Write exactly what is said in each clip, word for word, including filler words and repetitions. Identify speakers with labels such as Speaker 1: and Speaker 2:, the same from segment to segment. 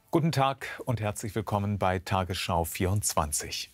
Speaker 1: Guten Tag und herzlich willkommen bei Tagesschau vierundzwanzig.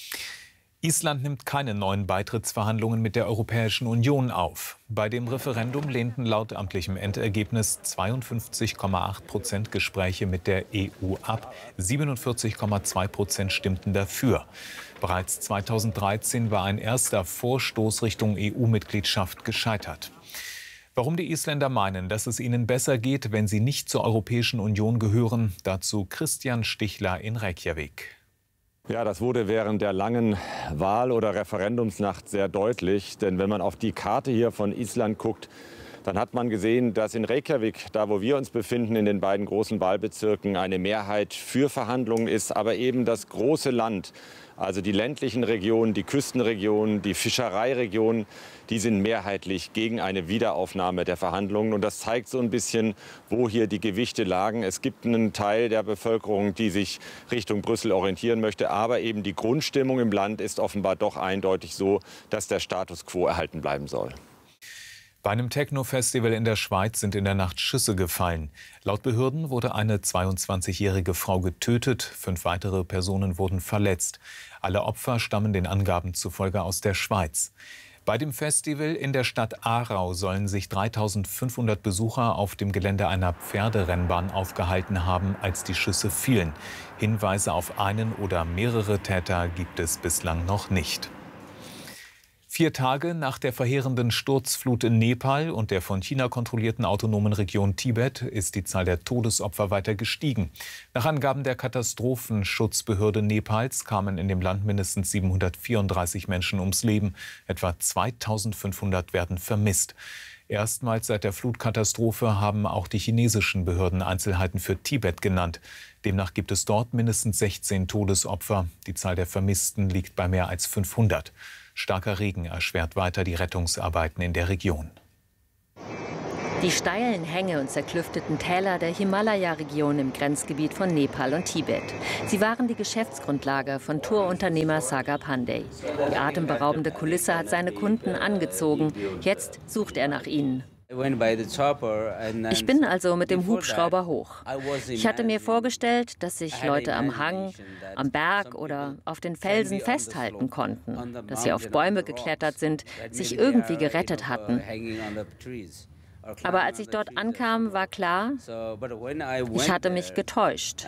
Speaker 1: Island nimmt keine neuen Beitrittsverhandlungen mit der Europäischen Union auf. Bei dem Referendum lehnten laut amtlichem Endergebnis zweiundfünfzig Komma acht Prozent Gespräche mit der E U ab, siebenundvierzig Komma zwei Prozent stimmten dafür. Bereits zweitausenddreizehn war ein erster Vorstoß Richtung E U-Mitgliedschaft gescheitert. Warum die Isländer meinen, dass es ihnen besser geht, wenn sie nicht zur Europäischen Union gehören, dazu Christian Stichler in Reykjavik.
Speaker 2: Ja, das wurde während der langen Wahl- oder Referendumsnacht sehr deutlich. Denn wenn man auf die Karte hier von Island guckt, dann hat man gesehen, dass in Reykjavik, da wo wir uns befinden, in den beiden großen Wahlbezirken, eine Mehrheit für Verhandlungen ist. Aber eben das große Land, also die ländlichen Regionen, die Küstenregionen, die Fischereiregionen, die sind mehrheitlich gegen eine Wiederaufnahme der Verhandlungen. Und das zeigt so ein bisschen, wo hier die Gewichte lagen. Es gibt einen Teil der Bevölkerung, die sich Richtung Brüssel orientieren möchte. Aber eben die Grundstimmung im Land ist offenbar doch eindeutig so, dass der Status quo erhalten bleiben soll.
Speaker 1: Bei einem Techno-Festival in der Schweiz sind in der Nacht Schüsse gefallen. Laut Behörden wurde eine zweiundzwanzigjährige Frau getötet, fünf weitere Personen wurden verletzt. Alle Opfer stammen den Angaben zufolge aus der Schweiz. Bei dem Festival in der Stadt Aarau sollen sich dreitausendfünfhundert Besucher auf dem Gelände einer Pferderennbahn aufgehalten haben, als die Schüsse fielen. Hinweise auf einen oder mehrere Täter gibt es bislang noch nicht. Vier Tage nach der verheerenden Sturzflut in Nepal und der von China kontrollierten autonomen Region Tibet ist die Zahl der Todesopfer weiter gestiegen. Nach Angaben der Katastrophenschutzbehörde Nepals kamen in dem Land mindestens siebenhundertvierunddreißig Menschen ums Leben. Etwa zweitausendfünfhundert werden vermisst. Erstmals seit der Flutkatastrophe haben auch die chinesischen Behörden Einzelheiten für Tibet genannt. Demnach gibt es dort mindestens sechzehn Todesopfer. Die Zahl der Vermissten liegt bei mehr als fünfhundert. Starker Regen erschwert weiter die Rettungsarbeiten in der Region.
Speaker 3: Die steilen Hänge und zerklüfteten Täler der Himalaya-Region im Grenzgebiet von Nepal und Tibet. Sie waren die Geschäftsgrundlage von Tourunternehmer Sagar Pandey. Die atemberaubende Kulisse hat seine Kunden angezogen. Jetzt sucht er nach ihnen. Ich bin also mit dem Hubschrauber hoch. Ich hatte mir vorgestellt, dass sich Leute am Hang, am Berg oder auf den Felsen festhalten konnten, dass sie auf Bäume geklettert sind, sich irgendwie gerettet hatten. Aber als ich dort ankam, war klar, ich hatte mich getäuscht.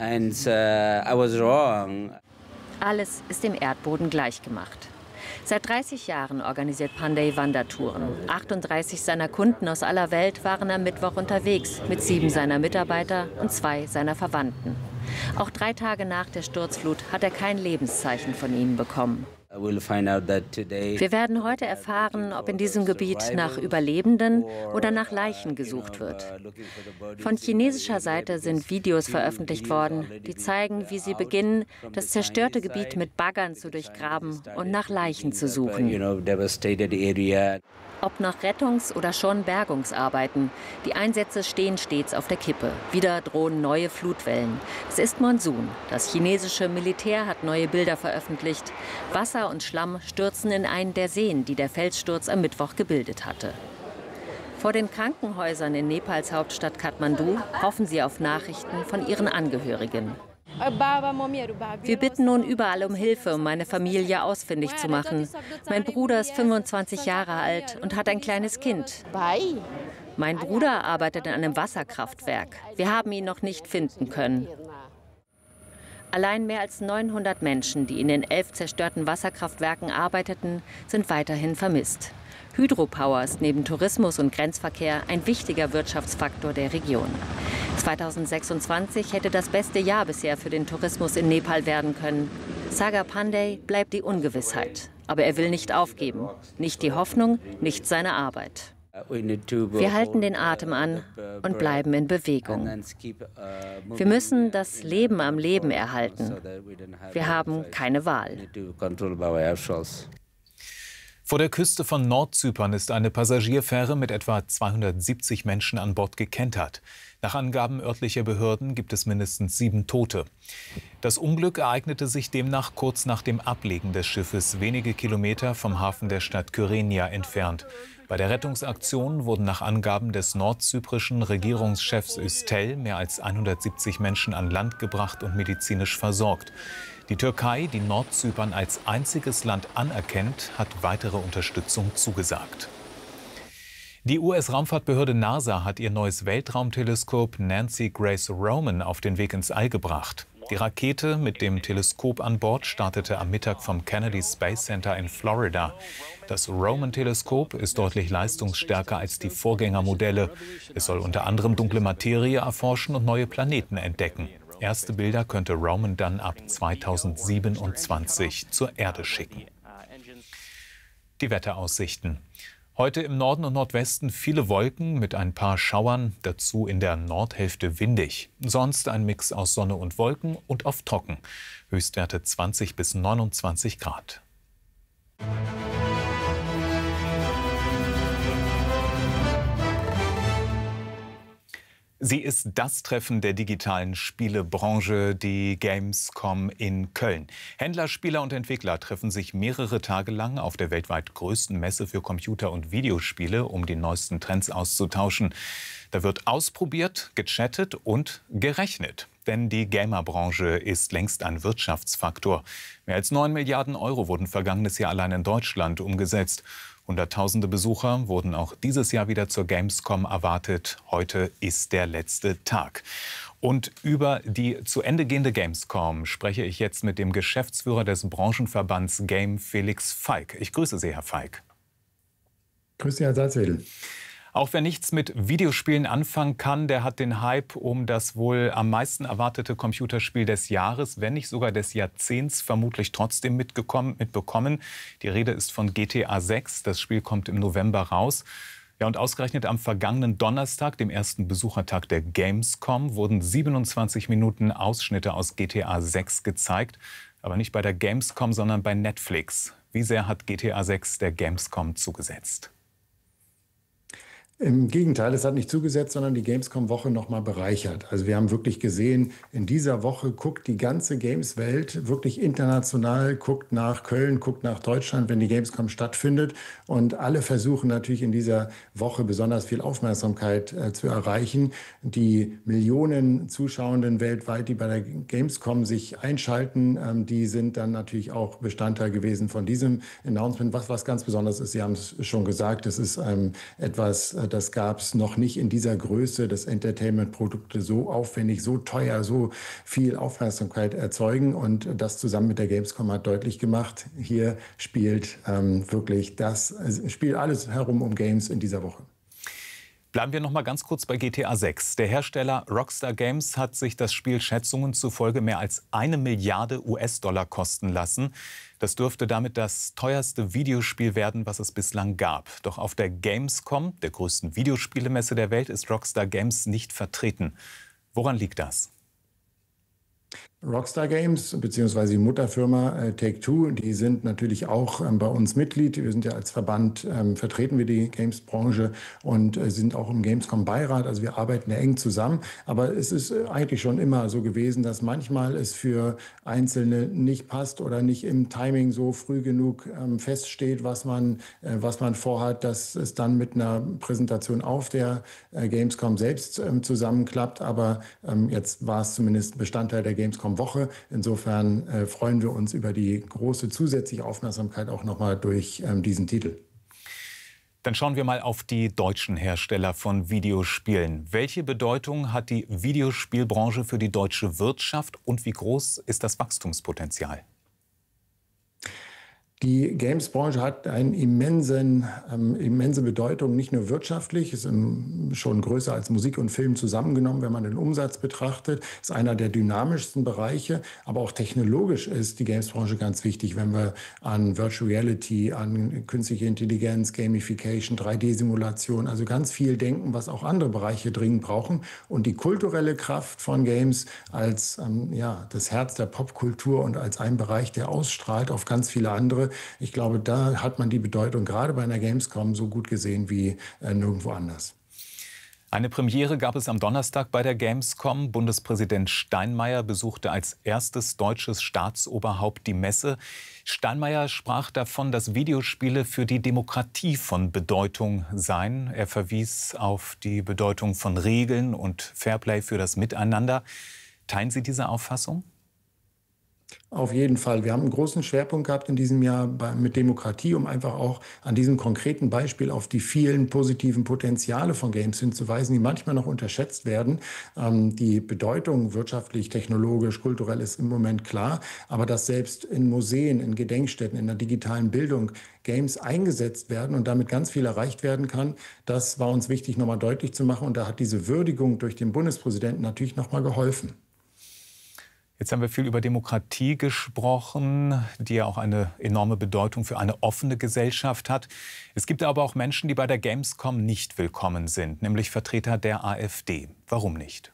Speaker 3: Alles ist dem Erdboden gleichgemacht. Seit dreißig Jahren organisiert Pandey Wandertouren. achtunddreißig seiner Kunden aus aller Welt waren am Mittwoch unterwegs, mit sieben seiner Mitarbeiter und zwei seiner Verwandten. Auch drei Tage nach der Sturzflut hat er kein Lebenszeichen von ihnen bekommen. Wir werden heute erfahren, ob in diesem Gebiet nach Überlebenden oder nach Leichen gesucht wird. Von chinesischer Seite sind Videos veröffentlicht worden, die zeigen, wie sie beginnen, das zerstörte Gebiet mit Baggern zu durchgraben und nach Leichen zu suchen. Ob nach Rettungs- oder schon Bergungsarbeiten, die Einsätze stehen stets auf der Kippe. Wieder drohen neue Flutwellen. Es ist Monsun. Das chinesische Militär hat neue Bilder veröffentlicht. Wasser und Schlamm stürzen in einen der Seen, die der Felssturz am Mittwoch gebildet hatte. Vor den Krankenhäusern in Nepals Hauptstadt Kathmandu hoffen sie auf Nachrichten von ihren Angehörigen. Wir bitten nun überall um Hilfe, um meine Familie ausfindig zu machen. Mein Bruder ist fünfundzwanzig Jahre alt und hat ein kleines Kind. Mein Bruder arbeitet in einem Wasserkraftwerk. Wir haben ihn noch nicht finden können. Allein mehr als neunhundert Menschen, die in den elf zerstörten Wasserkraftwerken arbeiteten, sind weiterhin vermisst. Hydropower ist neben Tourismus und Grenzverkehr ein wichtiger Wirtschaftsfaktor der Region. zweitausendsechsundzwanzig hätte das beste Jahr bisher für den Tourismus in Nepal werden können. Sagar Pandey bleibt die Ungewissheit. Aber er will nicht aufgeben. Nicht die Hoffnung, nicht seine Arbeit. Wir halten den Atem an und bleiben in Bewegung. Wir müssen das Leben am Leben erhalten. Wir haben keine Wahl.
Speaker 1: Vor der Küste von Nordzypern ist eine Passagierfähre mit etwa zweihundertsiebzig Menschen an Bord gekentert. Nach Angaben örtlicher Behörden gibt es mindestens sieben Tote. Das Unglück ereignete sich demnach kurz nach dem Ablegen des Schiffes, wenige Kilometer vom Hafen der Stadt Kyrenia entfernt. Bei der Rettungsaktion wurden nach Angaben des nordzyprischen Regierungschefs Üstel mehr als hundertsiebzig Menschen an Land gebracht und medizinisch versorgt. Die Türkei, die Nordzypern als einziges Land anerkennt, hat weitere Unterstützung zugesagt. Die U S-Raumfahrtbehörde NASA hat ihr neues Weltraumteleskop Nancy Grace Roman auf den Weg ins All gebracht. Die Rakete mit dem Teleskop an Bord startete am Mittag vom Kennedy Space Center in Florida. Das Roman-Teleskop ist deutlich leistungsstärker als die Vorgängermodelle. Es soll unter anderem dunkle Materie erforschen und neue Planeten entdecken. Erste Bilder könnte Roman dann ab zweitausendsiebenundzwanzig zur Erde schicken. Die Wetteraussichten. Heute im Norden und Nordwesten viele Wolken mit ein paar Schauern, dazu in der Nordhälfte windig. Sonst ein Mix aus Sonne und Wolken und oft trocken. Höchstwerte zwanzig bis neunundzwanzig Grad. Sie ist das Treffen der digitalen Spielebranche, die Gamescom in Köln. Händler, Spieler und Entwickler treffen sich mehrere Tage lang auf der weltweit größten Messe für Computer- und Videospiele, um die neuesten Trends auszutauschen. Da wird ausprobiert, gechattet und gerechnet. Denn die Gamerbranche ist längst ein Wirtschaftsfaktor. Mehr als neun Milliarden Euro wurden vergangenes Jahr allein in Deutschland umgesetzt. Hunderttausende Besucher wurden auch dieses Jahr wieder zur Gamescom erwartet. Heute ist der letzte Tag. Und über die zu Ende gehende Gamescom spreche ich jetzt mit dem Geschäftsführer des Branchenverbands Game, Felix Falk. Ich grüße Sie, Herr Falk.
Speaker 4: Grüße Sie, Herr Salzwedel.
Speaker 1: Auch wer nichts mit Videospielen anfangen kann, der hat den Hype um das wohl am meisten erwartete Computerspiel des Jahres, wenn nicht sogar des Jahrzehnts, vermutlich trotzdem mitgekommen, mitbekommen. Die Rede ist von G T A sechs. Das Spiel kommt im November raus. Ja, und ausgerechnet am vergangenen Donnerstag, dem ersten Besuchertag der Gamescom, wurden siebenundzwanzig Minuten Ausschnitte aus G T A sechs gezeigt. Aber nicht bei der Gamescom, sondern bei Netflix. Wie sehr hat G T A sechs der Gamescom zugesetzt?
Speaker 4: Im Gegenteil, es hat nicht zugesetzt, sondern die Gamescom-Woche noch mal bereichert. Also wir haben wirklich gesehen, in dieser Woche guckt die ganze Games-Welt wirklich international, guckt nach Köln, guckt nach Deutschland, wenn die Gamescom stattfindet. Und alle versuchen natürlich in dieser Woche besonders viel Aufmerksamkeit äh, zu erreichen. Die Millionen Zuschauenden weltweit, die bei der Gamescom sich einschalten, ähm, die sind dann natürlich auch Bestandteil gewesen von diesem Announcement. Was, was ganz besonders ist, Sie haben es schon gesagt, es ist ähm, etwas, äh, das gab es noch nicht in dieser Größe, dass Entertainment-Produkte so aufwendig, so teuer, so viel Aufmerksamkeit erzeugen. Und das zusammen mit der Gamescom hat deutlich gemacht, hier spielt ähm, wirklich das, spielt alles herum um Games in dieser Woche.
Speaker 1: Bleiben wir noch mal ganz kurz bei G T A sechs. Der Hersteller Rockstar Games hat sich das Spiel Schätzungen zufolge mehr als eine Milliarde U S-Dollar kosten lassen. Das dürfte damit das teuerste Videospiel werden, was es bislang gab. Doch auf der Gamescom, der größten Videospielemesse der Welt, ist Rockstar Games nicht vertreten. Woran liegt das?
Speaker 4: Rockstar Games bzw. die Mutterfirma äh, Take-Two, die sind natürlich auch ähm, bei uns Mitglied. Wir sind ja als Verband, ähm, vertreten wir die Games-Branche und äh, sind auch im Gamescom-Beirat. Also wir arbeiten ja eng zusammen. Aber es ist äh, eigentlich schon immer so gewesen, dass manchmal es für Einzelne nicht passt oder nicht im Timing so früh genug ähm, feststeht, was man, äh, was man vorhat, dass es dann mit einer Präsentation auf der äh, Gamescom selbst ähm, zusammenklappt. Aber ähm, jetzt war es zumindest Bestandteil der Gamescom Woche. Insofern äh, freuen wir uns über die große zusätzliche Aufmerksamkeit auch nochmal durch ähm, diesen Titel.
Speaker 1: Dann schauen wir mal auf die deutschen Hersteller von Videospielen. Welche Bedeutung hat die Videospielbranche für die deutsche Wirtschaft und wie groß ist das Wachstumspotenzial?
Speaker 4: Die Games-Branche hat eine immensen, ähm, immense Bedeutung, nicht nur wirtschaftlich, ist ähm, schon größer als Musik und Film zusammengenommen, wenn man den Umsatz betrachtet, ist einer der dynamischsten Bereiche, aber auch technologisch ist die Games-Branche ganz wichtig, wenn wir an Virtual Reality, an künstliche Intelligenz, Gamification, drei D-Simulation, also ganz viel denken, was auch andere Bereiche dringend brauchen. Und die kulturelle Kraft von Games als ähm, ja, das Herz der Popkultur und als ein Bereich, der ausstrahlt auf ganz viele andere. Ich glaube, da hat man die Bedeutung gerade bei einer Gamescom so gut gesehen wie äh, nirgendwo anders.
Speaker 1: Eine Premiere gab es am Donnerstag bei der Gamescom. Bundespräsident Steinmeier besuchte als erstes deutsches Staatsoberhaupt die Messe. Steinmeier sprach davon, dass Videospiele für die Demokratie von Bedeutung seien. Er verwies auf die Bedeutung von Regeln und Fairplay für das Miteinander. Teilen Sie diese Auffassung?
Speaker 4: Auf jeden Fall. Wir haben einen großen Schwerpunkt gehabt in diesem Jahr bei, mit Demokratie, um einfach auch an diesem konkreten Beispiel auf die vielen positiven Potenziale von Games hinzuweisen, die manchmal noch unterschätzt werden. Ähm, die Bedeutung wirtschaftlich, technologisch, kulturell ist im Moment klar, aber dass selbst in Museen, in Gedenkstätten, in der digitalen Bildung Games eingesetzt werden und damit ganz viel erreicht werden kann, das war uns wichtig, nochmal deutlich zu machen. Und da hat diese Würdigung durch den Bundespräsidenten natürlich nochmal geholfen.
Speaker 1: Jetzt haben wir viel über Demokratie gesprochen, die ja auch eine enorme Bedeutung für eine offene Gesellschaft hat. Es gibt aber auch Menschen, die bei der Gamescom nicht willkommen sind, nämlich Vertreter der AfD. Warum nicht?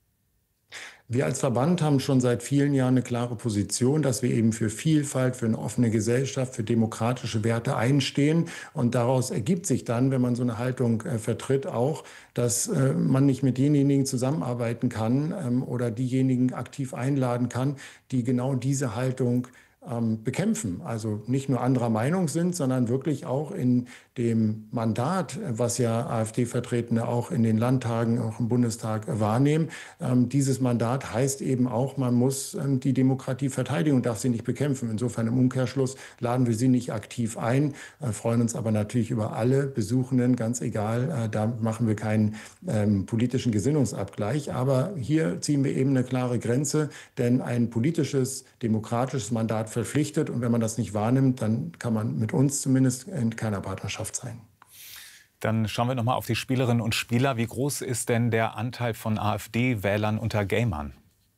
Speaker 4: Wir als Verband haben schon seit vielen Jahren eine klare Position, dass wir eben für Vielfalt, für eine offene Gesellschaft, für demokratische Werte einstehen. Und daraus ergibt sich dann, wenn man so eine Haltung äh, vertritt, auch, dass äh, man nicht mit denjenigen zusammenarbeiten kann ähm, oder diejenigen aktiv einladen kann, die genau diese Haltung ähm, bekämpfen. Also nicht nur anderer Meinung sind, sondern wirklich auch in dem Mandat, was ja AfD-Vertretene auch in den Landtagen, auch im Bundestag wahrnehmen. Ähm, dieses Mandat heißt eben auch, man muss ähm, die Demokratie verteidigen und darf sie nicht bekämpfen. Insofern im Umkehrschluss laden wir sie nicht aktiv ein, äh, freuen uns aber natürlich über alle Besuchenden, ganz egal, äh, da machen wir keinen ähm, politischen Gesinnungsabgleich. Aber hier ziehen wir eben eine klare Grenze, denn ein politisches, demokratisches Mandat verpflichtet und wenn man das nicht wahrnimmt, dann kann man mit uns zumindest in keiner Partnerschaft sein.
Speaker 1: Dann schauen wir noch mal auf die Spielerinnen und Spieler. Wie groß ist denn der Anteil von AfD-Wählern unter Gamern?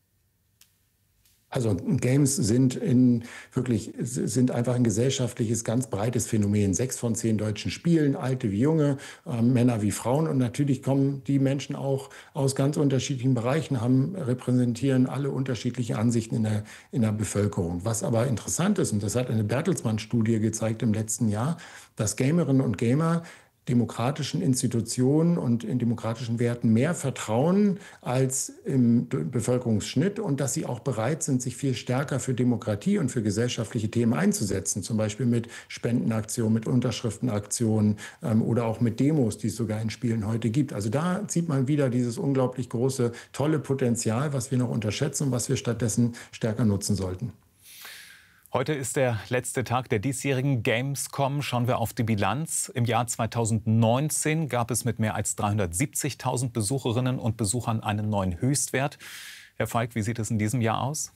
Speaker 4: Also Games sind in wirklich sind einfach ein gesellschaftliches, ganz breites Phänomen. Sechs von zehn Deutschen spielen, Alte wie Junge, äh, Männer wie Frauen. Und natürlich kommen die Menschen auch aus ganz unterschiedlichen Bereichen, haben, repräsentieren alle unterschiedliche Ansichten in der, in der Bevölkerung. Was aber interessant ist, und das hat eine Bertelsmann-Studie gezeigt im letzten Jahr, dass Gamerinnen und Gamer demokratischen Institutionen und in demokratischen Werten mehr vertrauen als im Bevölkerungsschnitt und dass sie auch bereit sind, sich viel stärker für Demokratie und für gesellschaftliche Themen einzusetzen, zum Beispiel mit Spendenaktionen, mit Unterschriftenaktionen ähm, oder auch mit Demos, die es sogar in Spielen heute gibt. Also da sieht man wieder dieses unglaublich große, tolle Potenzial, was wir noch unterschätzen und was wir stattdessen stärker nutzen sollten.
Speaker 1: Heute ist der letzte Tag der diesjährigen Gamescom. Schauen wir auf die Bilanz. Im Jahr zweitausendneunzehn gab es mit mehr als dreihundertsiebzigtausend Besucherinnen und Besuchern einen neuen Höchstwert. Herr Falk, wie sieht es in diesem Jahr aus?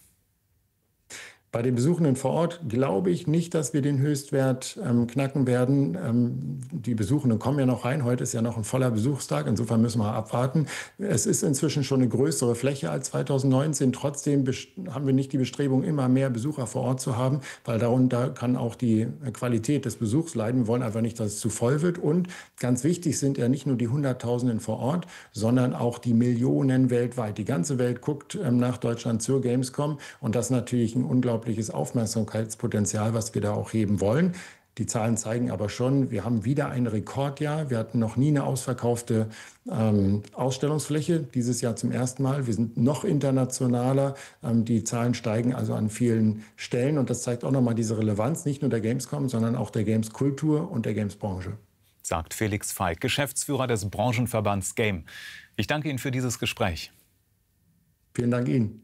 Speaker 4: Bei den Besuchenden vor Ort glaube ich nicht, dass wir den Höchstwert ähm, knacken werden. Ähm, die Besuchenden kommen ja noch rein. Heute ist ja noch ein voller Besuchstag. Insofern müssen wir abwarten. Es ist inzwischen schon eine größere Fläche als zweitausendneunzehn. Trotzdem haben wir nicht die Bestrebung, immer mehr Besucher vor Ort zu haben, weil darunter kann auch die Qualität des Besuchs leiden. Wir wollen einfach nicht, dass es zu voll wird. Und ganz wichtig sind ja nicht nur die Hunderttausenden vor Ort, sondern auch die Millionen weltweit. Die ganze Welt guckt ähm, nach Deutschland zur Gamescom. Und das ist natürlich ein unglaubliches Aufmerksamkeitspotenzial, was wir da auch heben wollen. Die Zahlen zeigen aber schon, wir haben wieder ein Rekordjahr. Wir hatten noch nie eine ausverkaufte ähm, Ausstellungsfläche, dieses Jahr zum ersten Mal. Wir sind noch internationaler. Ähm, die Zahlen steigen also an vielen Stellen. Und das zeigt auch nochmal diese Relevanz, nicht nur der Gamescom, sondern auch der Games-Kultur und der Games-Branche.
Speaker 1: Sagt Felix Falk, Geschäftsführer des Branchenverbands Game. Ich danke Ihnen für dieses Gespräch.
Speaker 4: Vielen Dank Ihnen.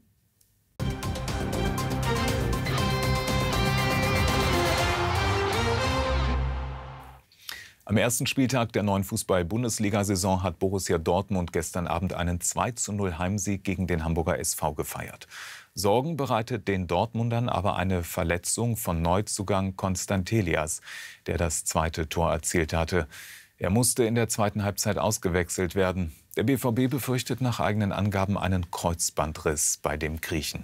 Speaker 1: Am ersten Spieltag der neuen Fußball-Bundesliga-Saison hat Borussia Dortmund gestern Abend einen zwei zu null Heimsieg gegen den Hamburger S V gefeiert. Sorgen bereitet den Dortmundern aber eine Verletzung von Neuzugang Konstantelias, der das zweite Tor erzielt hatte. Er musste in der zweiten Halbzeit ausgewechselt werden. Der B V B befürchtet nach eigenen Angaben einen Kreuzbandriss bei dem Griechen.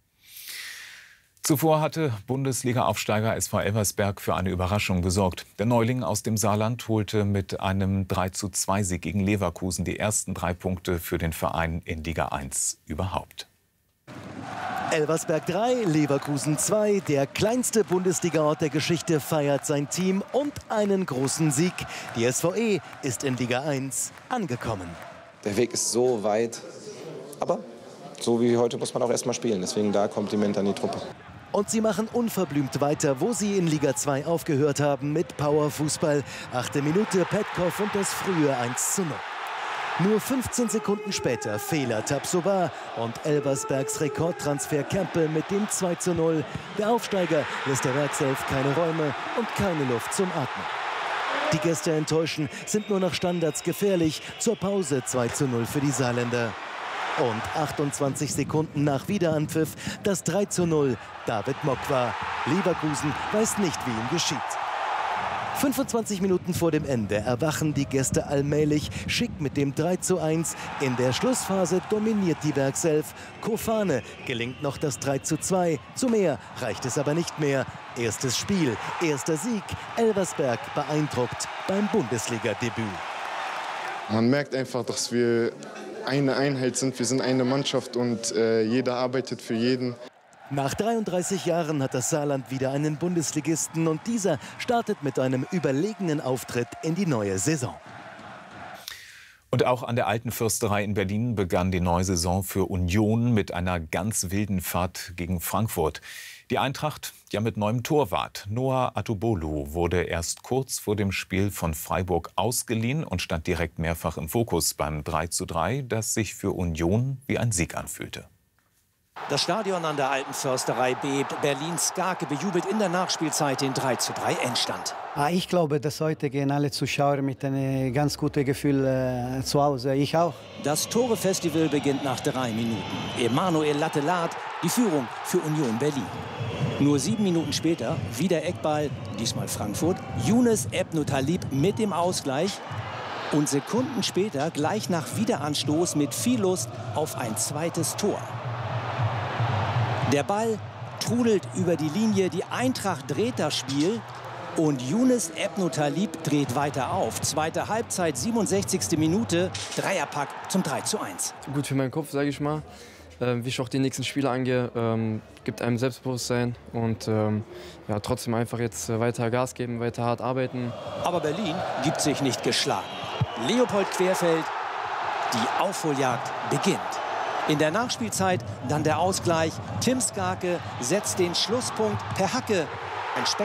Speaker 1: Zuvor hatte Bundesliga-Aufsteiger S V Elversberg für eine Überraschung gesorgt. Der Neuling aus dem Saarland holte mit einem drei zu zwei Sieg gegen Leverkusen die ersten drei Punkte für den Verein in Liga eins überhaupt.
Speaker 5: Elversberg drei, Leverkusen zwei. Der kleinste Bundesliga-Ort der Geschichte feiert sein Team und einen großen Sieg. Die S V E ist in Liga eins angekommen.
Speaker 6: der Weg ist so weit. Aber so wie heute muss man auch erst mal spielen. Deswegen da Kompliment an die Truppe.
Speaker 5: Und sie machen unverblümt weiter, wo sie in Liga zwei aufgehört haben, mit Powerfußball. Achte Minute, Petkov und das frühe eins zu null. Nur fünfzehn Sekunden später Fehler Tabsoba und Elversbergs Rekordtransfer Campbell mit dem zwei zu null. Der Aufsteiger lässt der Werkself keine Räume und keine Luft zum Atmen. Die Gäste enttäuschen, sind nur nach Standards gefährlich. Zur Pause zwei zu null für die Saarländer. Und achtundzwanzig Sekunden nach Wiederanpfiff das drei zu null. David Mokwa. Leverkusen weiß nicht, wie ihm geschieht. fünfundzwanzig Minuten vor dem Ende erwachen die Gäste allmählich. Schick mit dem drei zu eins. In der Schlussphase dominiert die Werkself. Kofane gelingt noch das drei zu zwei. Zu mehr reicht es aber nicht mehr. Erstes Spiel, erster Sieg. Elversberg beeindruckt beim Bundesliga-Debüt.
Speaker 7: Man merkt einfach, dass wir eine Einheit sind. Wir sind eine Mannschaft und äh, jeder arbeitet für jeden.
Speaker 5: Nach dreiunddreißig Jahren hat das Saarland wieder einen Bundesligisten und dieser startet mit einem überlegenen Auftritt in die neue Saison.
Speaker 1: Und auch an der Alten Försterei in Berlin begann die neue Saison für Union mit einer ganz wilden Fahrt gegen Frankfurt. Die Eintracht ja mit neuem Torwart. Noah Atubolu wurde erst kurz vor dem Spiel von Freiburg ausgeliehen und stand direkt mehrfach im Fokus beim drei zu drei, das sich für Union wie ein Sieg anfühlte.
Speaker 8: Das Stadion an der Alten Försterei bebt. Berlins Skarke bejubelt in der Nachspielzeit den drei zu drei Endstand.
Speaker 9: Ich glaube, dass heute gehen alle Zuschauer mit einem ganz guten Gefühl äh, zu Hause. Ich auch.
Speaker 8: Das Tore-Festival beginnt nach drei Minuten. Emanuel Lattelat, die Führung für Union Berlin. Nur sieben Minuten später, wieder Eckball, diesmal Frankfurt. Younes Ebnou-Talib mit dem Ausgleich. Und Sekunden später, gleich nach Wiederanstoß mit viel Lust auf ein zweites Tor. Der Ball trudelt über die Linie, die Eintracht dreht das Spiel und Younes Ebnou-Talib dreht weiter auf. Zweite Halbzeit, siebenundsechzigste Minute, Dreierpack zum drei zu eins.
Speaker 10: Gut für meinen Kopf, sage ich mal. Ähm, wie ich auch die nächsten Spiele angehe, ähm, gibt einem Selbstbewusstsein und ähm, ja, trotzdem einfach jetzt weiter Gas geben, weiter hart arbeiten.
Speaker 8: Aber Berlin gibt sich nicht geschlagen. Leopold Querfeld, die Aufholjagd beginnt. In der Nachspielzeit dann der Ausgleich. Tim Skarke setzt den Schlusspunkt per Hacke. Ein